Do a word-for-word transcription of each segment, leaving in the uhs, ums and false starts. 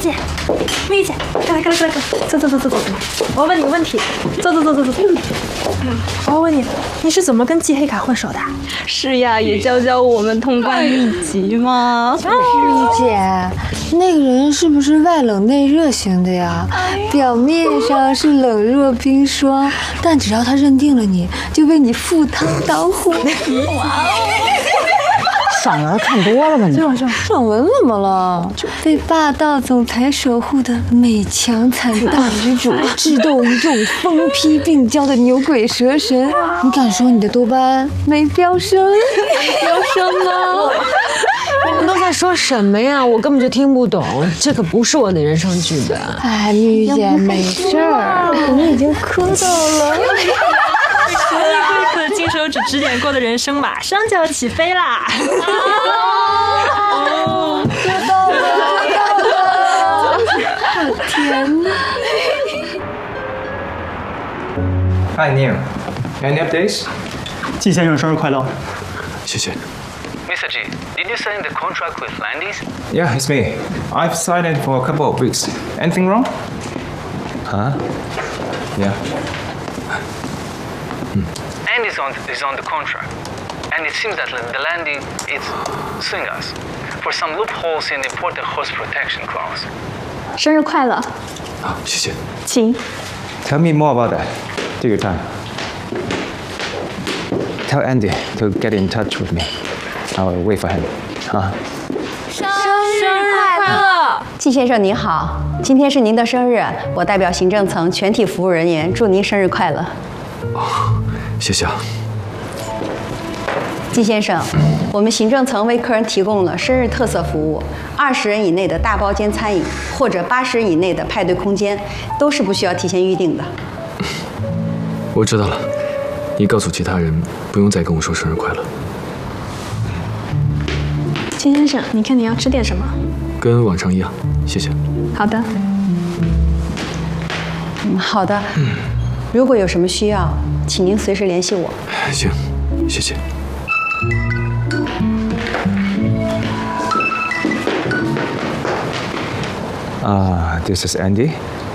姐，蜜姐，过来过来过来，坐坐坐坐坐坐。我要问你个问题，坐坐坐坐坐坐。嗯，我要问你，你是怎么跟季黑卡混熟的？ 是呀，也教教我们通关秘籍嘛。 蜜姐，那个人是不是外冷内热型的呀？表面上是冷若冰霜，但只要他认定了你，就为你赴汤蹈火。哇爽文看多了吧你？ 爽文怎么了？被霸道总裁守护的美强惨大女主，智斗一众疯批病娇的牛鬼蛇神，你敢说你的多巴胺没飙升？飙升吗？ 你们都在说什么呀？我根本就听不懂，这可不是我的人生剧本。 哎，蜜姐没事儿，我们已经磕到了。 熟悉贵客金手指指点过的人生马上就要起飞啦！ 哦，磕到了，磕到了！好甜呐！ Hi Neil, any updates? 季先生生日快乐！ 谢谢。 Mister G, did you sign the contract with Landis? Yeah, it's me. I've signed it for a couple of weeks. Anything wrong? Huh? Yeah. Andy is on, is on the contract, and it seems that the Landis is suing us for some loopholes in the important host protection clause. 生日快乐！ 好，谢谢。 请。 Tell me more about that. Take your time. Tell Andy to get in touch with me. I'll wait for him. 啊。 生日快乐！ 季先生您好，今天是您的生日，我代表行政层全体服务人员祝您生日快乐。 哦，谢谢啊。 季先生，我们行政层为客人提供了生日特色服务，二十人以内的大包间餐饮或者八十人以内的派对空间，都是不需要提前预定的。 我知道了，你告诉其他人不用再跟我说生日快乐。 金先生，你看你要吃点什么？ 跟往常一样，谢谢。 好的。 嗯，好的。嗯，如果有什么需要，请您随时联系我。 行，谢谢。 Uh, this is Andy.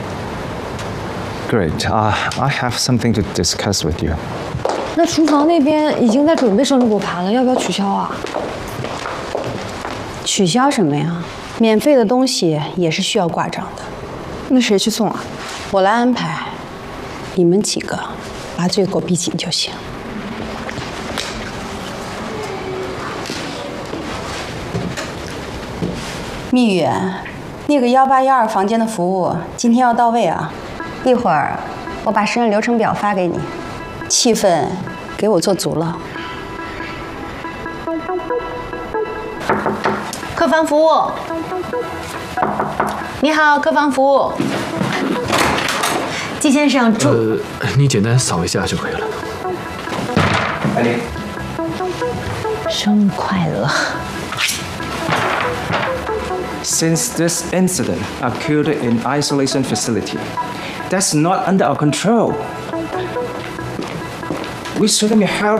Great. Uh, I have something to discuss with you. 那厨房那边已经在准备生日果盘了，要不要取消啊？ 取消什么呀？免费的东西也是需要挂账的。 那谁去送啊？ 我来安排，你们几个把嘴给我闭紧就行。 蜜语，那个幺八幺二房间的服务今天要到位啊！一会儿我把生日流程表发给你，气氛给我做足了。客房服务，你好，客房服务。季先生，祝…… 呃，你简单扫一下就可以了。 Andy， 生日快乐！ Since this incident occurred in isolation facility, that's not under our control. We shouldn't be held